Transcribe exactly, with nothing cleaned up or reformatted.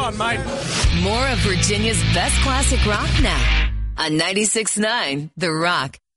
on, mate. More of Virginia's best classic rock now on ninety-six point nine The Rock.